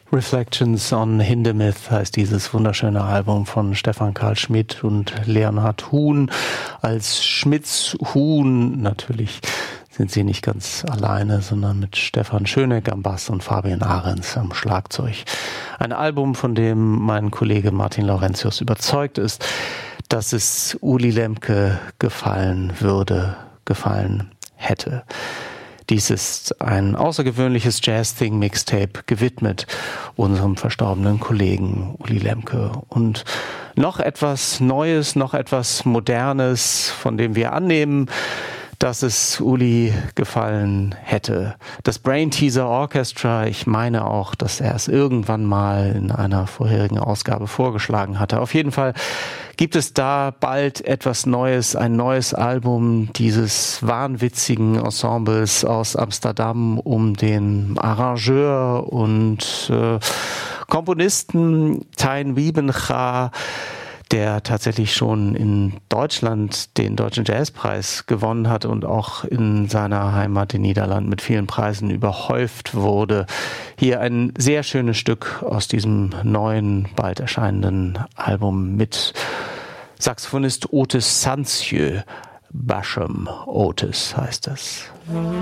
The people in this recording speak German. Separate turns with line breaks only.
Reflections on Hindemith heißt dieses wunderschöne Album von Stefan Karl Schmidt und Leonhard Huhn. Als Schmidts Huhn natürlich sind sie nicht ganz alleine, sondern mit Stefan Schöneck am Bass und Fabian Ahrens am Schlagzeug. Ein Album, von dem mein Kollege Martin Laurentius überzeugt ist, dass es Uli Lemke gefallen hätte. Dies ist ein außergewöhnliches Jazz-Thing-Mixtape gewidmet unserem verstorbenen Kollegen Uli Lemke. Und noch etwas Neues, noch etwas Modernes, von dem wir annehmen, dass es Uli gefallen hätte. Das Brain Teaser Orchestra, ich meine auch, dass er es irgendwann mal in einer vorherigen Ausgabe vorgeschlagen hatte. Auf jeden Fall gibt es da bald etwas Neues, ein neues Album dieses wahnwitzigen Ensembles aus Amsterdam um den Arrangeur und Komponisten Tijn Wiebenga, der tatsächlich schon in Deutschland den Deutschen Jazzpreis gewonnen hat und auch in seiner Heimat in Niederlanden mit vielen Preisen überhäuft wurde. Hier ein sehr schönes Stück aus diesem neuen, bald erscheinenden Album mit Saxophonist Otis Sancieux. Basham Otis heißt es.